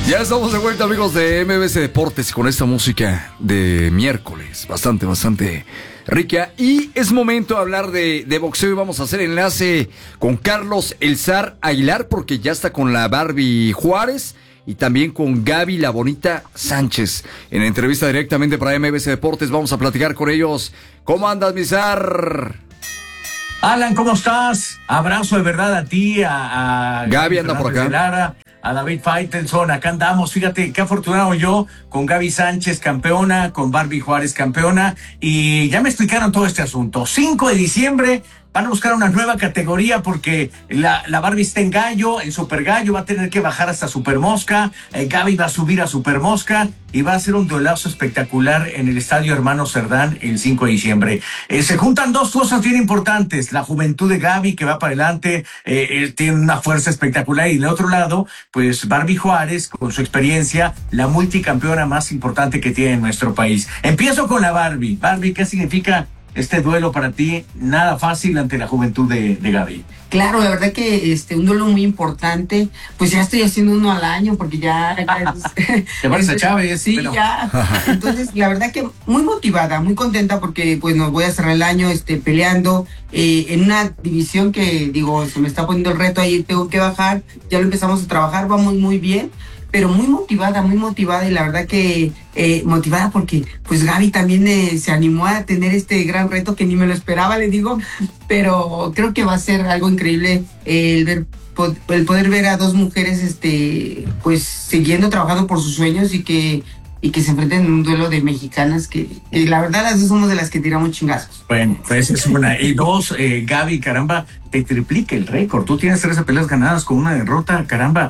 Ya estamos de vuelta, amigos de MBS Deportes, con esta música de miércoles, bastante rica. Y es momento de hablar de boxeo y vamos a hacer enlace con Carlos El Zar Aguilar, porque ya está con la Barbie Juárez y también con Gaby La Bonita Sánchez. En entrevista directamente para MBS Deportes vamos a platicar con ellos. ¿Cómo andas, mi Zar? Alan, ¿cómo estás? Abrazo de verdad a ti, a Gaby anda por acá. Lara, a David Faitelson, acá andamos. Fíjate qué afortunado yo con Gaby Sánchez, campeona, con Barbie Juárez, campeona, y ya me explicaron todo este asunto. 5 de diciembre van a buscar una nueva categoría porque la Barbie está en gallo, en super gallo, va a tener que bajar hasta super mosca, Gaby va a subir a super mosca y va a ser un duelazo espectacular en el Estadio Hermano Cerdán el 5 de diciembre. Se juntan dos cosas bien importantes, la juventud de Gaby que va para adelante, tiene una fuerza espectacular, y del otro lado, pues Barbie Juárez con su experiencia, la multicampeona más importante que tiene nuestro país. Empiezo con la Barbie. Barbie, ¿qué significa este duelo para ti? Nada fácil ante la juventud de Gaby. Claro, la verdad que un duelo muy importante. Pues ya estoy haciendo uno al año porque ya ¿Te parece a Chávez? Sí, pero ya. Entonces, la verdad que muy motivada, muy contenta porque pues nos voy a cerrar el año peleando en una división que, digo, se me está poniendo el reto ahí, tengo que bajar. Ya lo empezamos a trabajar, vamos muy bien, pero muy motivada, y la verdad que motivada porque pues Gaby también se animó a tener este gran reto que ni me lo esperaba, le digo, pero creo que va a ser algo increíble el poder ver a dos mujeres pues siguiendo trabajando por sus sueños y que se enfrenten en un duelo de mexicanas que la verdad las dos somos de las que tiramos chingazos. Bueno, pues es una. Y dos, Gaby, caramba, te triplica el récord. Tú tienes 13 peleas ganadas con una derrota, caramba.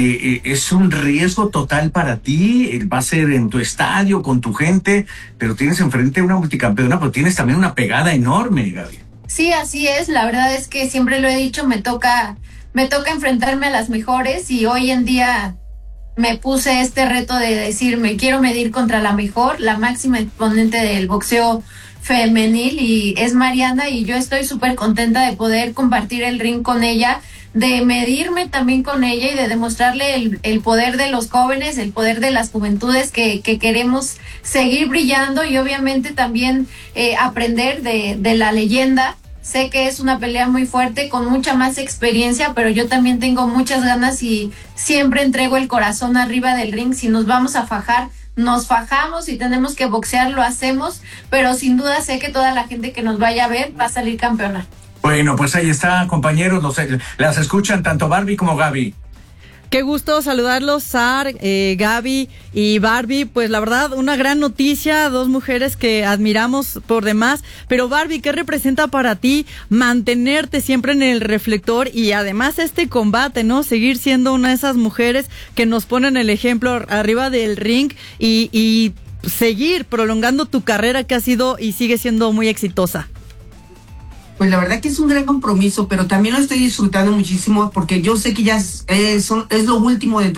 Es un riesgo total para ti. Va a ser en tu estadio, con tu gente, pero tienes enfrente una multicampeona, pero tienes también una pegada enorme, Gaby. Sí, así es. La verdad es que siempre lo he dicho, me toca enfrentarme a las mejores, y hoy en día me puse este reto de decir, me quiero medir contra la mejor, la máxima exponente del boxeo femenil, y es Mariana, y yo estoy súper contenta de poder compartir el ring con ella, de medirme también con ella y de demostrarle el poder de los jóvenes, el poder de las juventudes que queremos seguir brillando, y obviamente también aprender de la leyenda. Sé que es una pelea muy fuerte, con mucha más experiencia, pero yo también tengo muchas ganas y siempre entrego el corazón arriba del ring. Si nos vamos a fajar, nos fajamos, si tenemos que boxear, lo hacemos, pero sin duda sé que toda la gente que nos vaya a ver va a salir campeona. Bueno, pues ahí está, compañeros, las escuchan tanto Barbie como Gaby. Qué gusto saludarlos, Zar, Gaby y Barbie. Pues la verdad, una gran noticia, dos mujeres que admiramos por demás. Pero Barbie, ¿qué representa para ti mantenerte siempre en el reflector y además este combate, ¿no? Seguir siendo una de esas mujeres que nos ponen el ejemplo arriba del ring y seguir prolongando tu carrera que ha sido y sigue siendo muy exitosa. Pues la verdad que es un gran compromiso, pero también lo estoy disfrutando muchísimo porque yo sé que ya es lo último dentro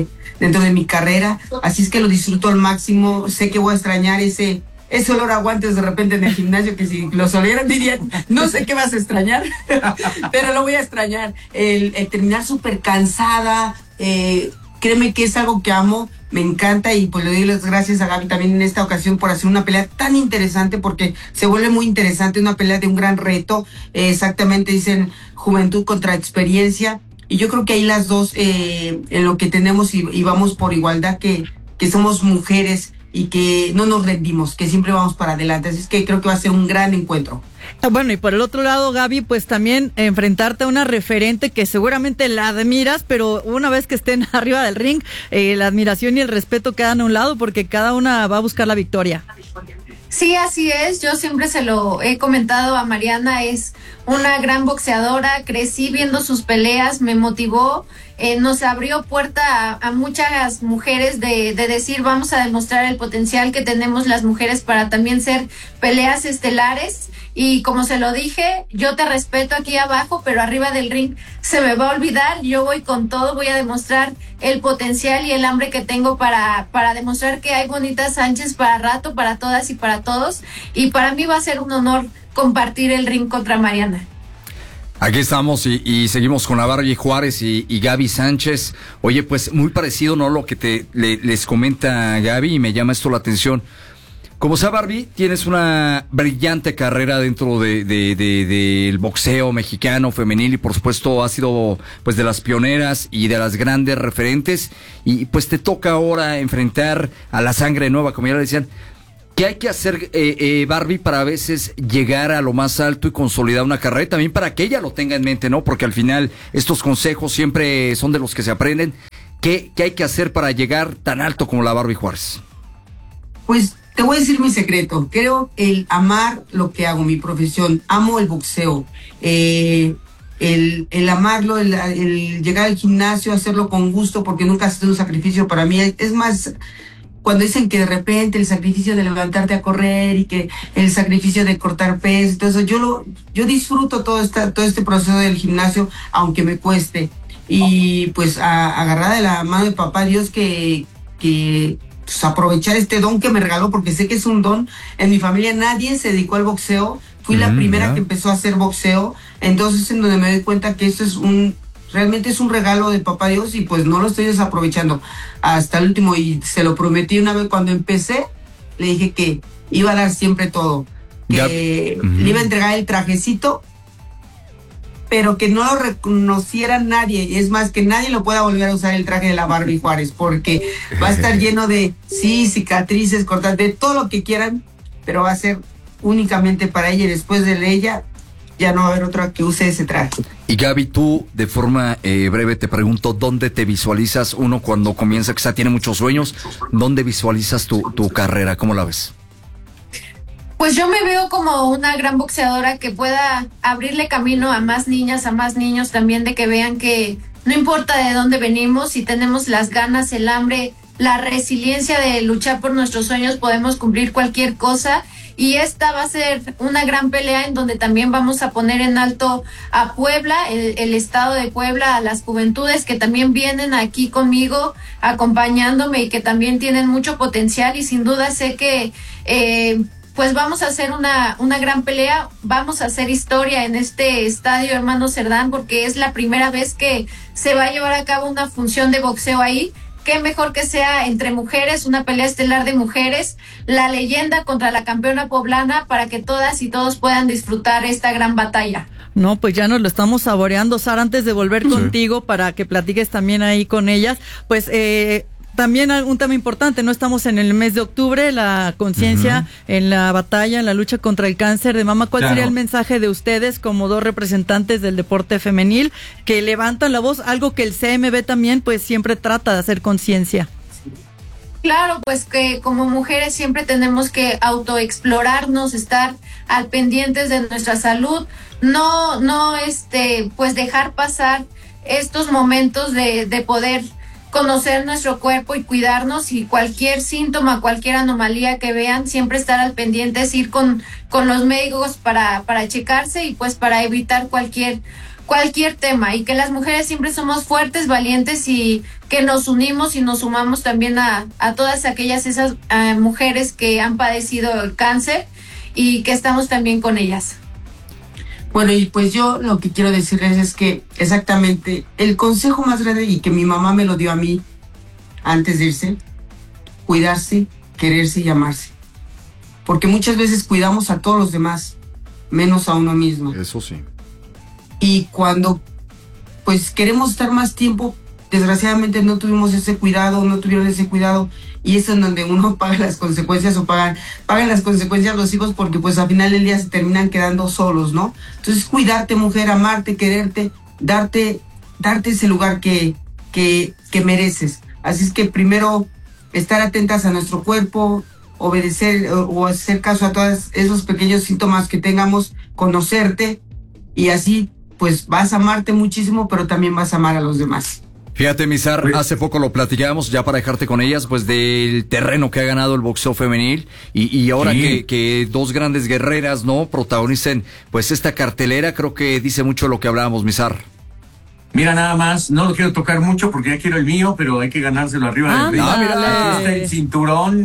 de mi carrera, así es que lo disfruto al máximo. Sé que voy a extrañar ese olor a guantes de repente en el gimnasio, que si los olieran dirían, no sé qué vas a extrañar, pero lo voy a extrañar. El terminar súper cansada, créeme que es algo que amo. Me encanta, y pues le doy las gracias a Gaby también en esta ocasión por hacer una pelea tan interesante, porque se vuelve muy interesante, una pelea de un gran reto. Exactamente, dicen juventud contra experiencia, y yo creo que ahí las dos en lo que tenemos y vamos por igualdad, que somos mujeres y que no nos rendimos, que siempre vamos para adelante. Así es que creo que va a ser un gran encuentro. Bueno, y por el otro lado, Gaby, pues también enfrentarte a una referente que seguramente la admiras, pero una vez que estén arriba del ring, la admiración y el respeto quedan a un lado porque cada una va a buscar la victoria. Sí, así es. Yo siempre se lo he comentado a Mariana, es una gran boxeadora. Crecí viendo sus peleas, me motivó, nos abrió puerta a muchas mujeres de decir, vamos a demostrar el potencial que tenemos las mujeres para también ser peleas estelares. Y como se lo dije, yo te respeto aquí abajo, pero arriba del ring se me va a olvidar. Yo voy con todo, voy a demostrar el potencial y el hambre que tengo para demostrar que hay Bonita Sánchez para rato, para todas y para todos. Y para mí va a ser un honor compartir el ring contra Mariana. Aquí estamos y seguimos con la Barbie Juárez y Gaby Sánchez. Oye, pues muy parecido, ¿no? Lo que les comenta Gaby, y me llama esto la atención. Como sea, Barbie, tienes una brillante carrera dentro del boxeo mexicano femenil, y por supuesto has sido pues de las pioneras y de las grandes referentes, y pues te toca ahora enfrentar a la sangre nueva, como ya le decían. ¿Qué hay que hacer, Barbie, para a veces llegar a lo más alto y consolidar una carrera? Y también para que ella lo tenga en mente, ¿no? Porque al final estos consejos siempre son de los que se aprenden. ¿Qué hay que hacer para llegar tan alto como la Barbie Juárez? Pues te voy a decir mi secreto. Creo el amar lo que hago, mi profesión. Amo el boxeo. El amarlo, el llegar al gimnasio, hacerlo con gusto, porque nunca ha sido un sacrificio para mí. Es más, cuando dicen que de repente el sacrificio de levantarte a correr y que el sacrificio de cortar peso, entonces yo disfruto todo este proceso del gimnasio, aunque me cueste. Y pues agarrada de la mano de papá Dios, que pues, aprovechar este don que me regaló, porque sé que es un don. En mi familia nadie se dedicó al boxeo. Fui la primera que empezó a hacer boxeo. Entonces, en donde me doy cuenta que esto realmente es un regalo de papá Dios, y pues no lo estoy desaprovechando hasta el último. Y se lo prometí una vez cuando empecé, le dije que iba a dar siempre todo, que le iba a entregar el trajecito, pero que no lo reconociera nadie. Es más, que nadie lo pueda volver a usar, el traje de la Barbie Juárez, porque va a estar lleno de cicatrices, cortadas, de todo lo que quieran, pero va a ser únicamente para ella, y después de ella ya no va a haber otra que use ese traje. Y Gaby, tú, de forma breve, te pregunto, ¿dónde te visualizas uno cuando comienza, quizá tiene muchos sueños? ¿Dónde visualizas tu carrera? ¿Cómo la ves? Pues yo me veo como una gran boxeadora que pueda abrirle camino a más niñas, a más niños también, de que vean que no importa de dónde venimos, si tenemos las ganas, el hambre, la resiliencia de luchar por nuestros sueños, podemos cumplir cualquier cosa. Y esta va a ser una gran pelea en donde también vamos a poner en alto a Puebla, el estado de Puebla, a las juventudes que también vienen aquí conmigo, acompañándome, y que también tienen mucho potencial, y sin duda sé que pues vamos a hacer una gran pelea, vamos a hacer historia en este estadio Hermano Cerdán, porque es la primera vez que se va a llevar a cabo una función de boxeo ahí. Qué mejor que sea entre mujeres, una pelea estelar de mujeres, la leyenda contra la campeona poblana, para que todas y todos puedan disfrutar esta gran batalla. No, pues ya nos lo estamos saboreando, Sara. Antes de volver contigo para que platiques también ahí con ellas, pues también un tema importante, no estamos en el mes de octubre, la conciencia en la batalla, en la lucha contra el cáncer de mama. ¿Cuál sería el mensaje de ustedes como dos representantes del deporte femenil que levantan la voz, algo que el CMB también pues siempre trata de hacer conciencia? Claro, pues que como mujeres siempre tenemos que autoexplorarnos, estar al pendientes de nuestra salud, no pues dejar pasar estos momentos de poder conocer nuestro cuerpo y cuidarnos, y cualquier síntoma, cualquier anomalía que vean, siempre estar al pendiente, ir con los médicos para checarse, y pues para evitar cualquier tema, y que las mujeres siempre somos fuertes, valientes, y que nos unimos y nos sumamos también a todas esas mujeres que han padecido el cáncer, y que estamos también con ellas. Bueno, y pues yo lo que quiero decirles es que exactamente el consejo más grande, y que mi mamá me lo dio a mí antes de irse: cuidarse, quererse y amarse. Porque muchas veces cuidamos a todos los demás, menos a uno mismo. Eso sí. Y cuando pues queremos estar más tiempo, desgraciadamente no tuvimos ese cuidado, no tuvieron ese cuidado, y eso es donde uno paga las consecuencias, o pagan las consecuencias los hijos, porque pues al final del día se terminan quedando solos, ¿no? Entonces, cuidarte, mujer, amarte, quererte, darte ese lugar que mereces. Así es que primero estar atentas a nuestro cuerpo, obedecer o hacer caso a todos esos pequeños síntomas que tengamos, conocerte, y así pues vas a amarte muchísimo, pero también vas a amar a los demás. Fíjate, Misar, hace poco lo platicábamos, ya para dejarte con ellas, pues del terreno que ha ganado el boxeo femenil, y ahora que dos grandes guerreras, ¿no?, protagonicen pues esta cartelera, creo que dice mucho lo que hablábamos, Misar. Mira nada más, no lo quiero tocar mucho porque ya quiero el mío, pero hay que ganárselo arriba del ring. Aquí está el cinturón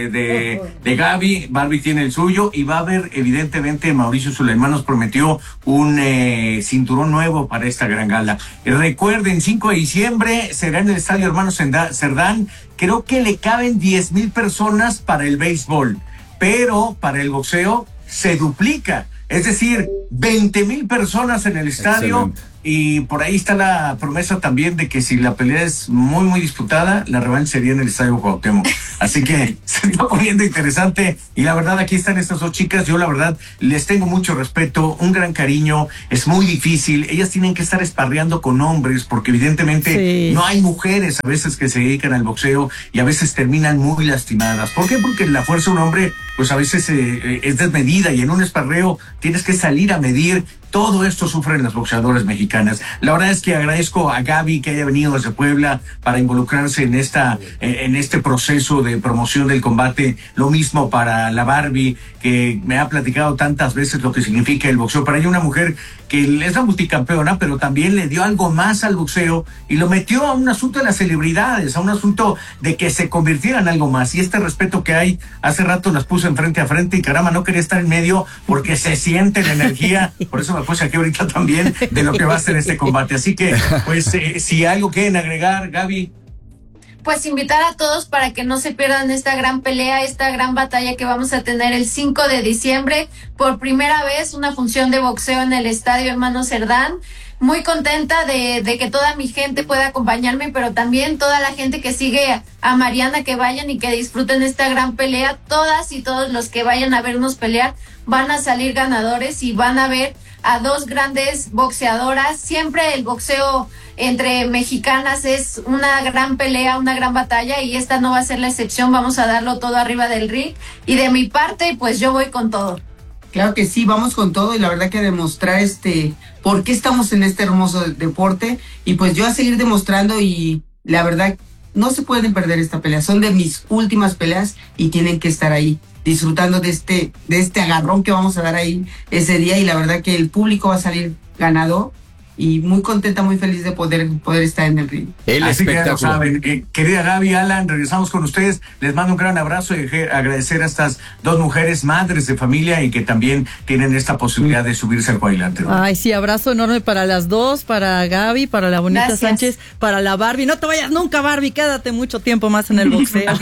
de Gaby, Barbie tiene el suyo y va a haber, evidentemente, Mauricio Sulaimán nos prometió un cinturón nuevo para esta gran gala. Recuerden, 5 de diciembre será en el Estadio Hermanos Cerdán. Creo que le caben 10,000 personas para el béisbol, pero para el boxeo se duplica. Es decir, 20,000 personas en el estadio. Excelente. Y por ahí está la promesa también de que si la pelea es muy, muy disputada, la revancha sería en el Estadio Cuauhtémoc. Así que se está poniendo interesante. Y la verdad, aquí están estas dos chicas. Yo, la verdad, les tengo mucho respeto, un gran cariño. Es muy difícil. Ellas tienen que estar esparreando con hombres porque evidentemente no hay mujeres a veces que se dedican al boxeo y a veces terminan muy lastimadas. ¿Por qué? Porque la fuerza de un hombre, pues a veces es desmedida y en un esparreo tienes que salir a medir. Todo esto sufren las boxeadoras mexicanas. La verdad es que agradezco a Gaby que haya venido desde Puebla para involucrarse en este proceso de promoción del combate. Lo mismo para la Barbie, que me ha platicado tantas veces lo que significa el boxeo. Para ella, una mujer que es la multicampeona, pero también le dio algo más al boxeo y lo metió a un asunto de las celebridades, a un asunto de que se convirtiera en algo más. Y este respeto que hay, hace rato las puse frente a frente y caramba, no quería estar en medio porque se siente la energía. Por eso me puse aquí ahorita también de lo que va a ser este combate. Así que, pues, si algo quieren agregar, Gaby. Pues invitar a todos para que no se pierdan esta gran pelea, esta gran batalla que vamos a tener el 5 de diciembre. Por primera vez una función de boxeo en el Estadio Hermanos Cerdán. Muy contenta de que toda mi gente pueda acompañarme, pero también toda la gente que sigue a Mariana, que vayan y que disfruten esta gran pelea. Todas y todos los que vayan a vernos pelear van a salir ganadores y van a ver a dos grandes boxeadoras. Siempre el boxeo entre mexicanas es una gran pelea, una gran batalla, y esta no va a ser la excepción. Vamos a darlo todo arriba del ring y de mi parte, pues yo voy con todo. Claro que sí, vamos con todo y la verdad que demostrar por qué estamos en este hermoso deporte y pues yo a seguir demostrando y la verdad no se pueden perder esta pelea. Son de mis últimas peleas y tienen que estar ahí disfrutando de este agarrón que vamos a dar ahí ese día y la verdad que el público va a salir ganador. Y muy contenta, muy feliz de poder estar en el ring. El Así espectáculo. Que ya lo saben. Querida Gaby, Alan, regresamos con ustedes. Les mando un gran abrazo y agradecer a estas dos mujeres, madres de familia y que también tienen esta posibilidad de subirse al cuadrilátero. Ay, sí, abrazo enorme para las dos, para Gaby, para la bonita Gracias. Sánchez, para la Barbie. No te vayas nunca, Barbie, quédate mucho tiempo más en el boxeo.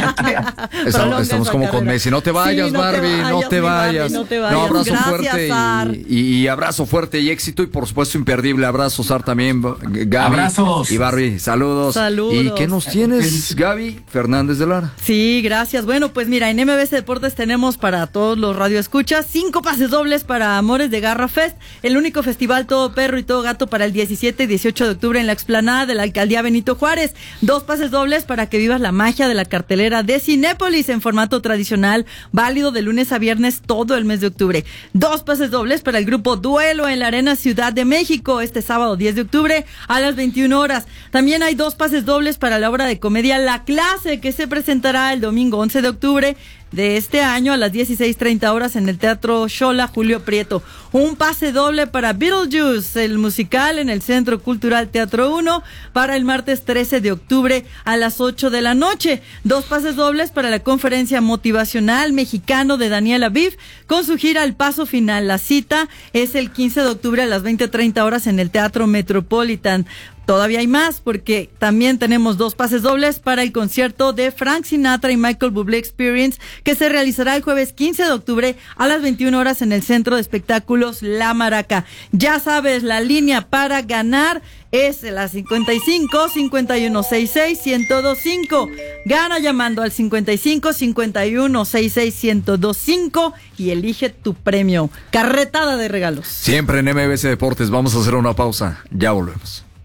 Estamos como con Messi. No te vayas, sí, Barbie, no te vayas. Barbie, no te vayas. No, abrazo Gracias, fuerte Sar. y abrazo fuerte y éxito y por supuesto imperdible. Abrazo, Sar, también, Gaby. Abrazos. Y Barbie, saludos. Saludos. ¿Y qué nos tienes, Gaby Fernández de Lara? Sí, gracias. Bueno, pues mira, en MBS Deportes tenemos para todos los radioescuchas 5 pases dobles para Amores de Garra Fest, el único festival todo perro y todo gato para el 17 y 18 de octubre en la explanada de la Alcaldía Benito Juárez. 2 pases dobles para que vivas la magia de la cartelera de Cinépolis en formato tradicional, válido de lunes a viernes todo el mes de octubre. 2 pases dobles para el grupo Duelo en la Arena Ciudad de México este sábado 10 de octubre a las 21 horas. También hay 2 pases dobles para la obra de comedia La Clase, que se presentará el domingo 11 de octubre de este año a las 16:30 horas en el Teatro Xola Julio Prieto. Un pase doble para Beetlejuice, el musical, en el Centro Cultural Teatro 1 para el martes 13 de octubre a las 8 de la noche. 2 pases dobles para la conferencia motivacional mexicano de Daniel Aviv con su gira El Paso Final. La cita es el 15 de octubre a las 20:30 horas en el Teatro Metropolitan. Todavía hay más porque también tenemos 2 pases dobles para el concierto de Frank Sinatra y Michael Bublé Experience, que se realizará el jueves 15 de octubre a las 21 horas en el Centro de Espectáculos La Maraca. Ya sabes, la línea para ganar es la 55 51 66 1025. Gana llamando al 55 51 66 1025 y elige tu premio. Carretada de regalos. Siempre en MBS Deportes. Vamos a hacer una pausa. Ya volvemos.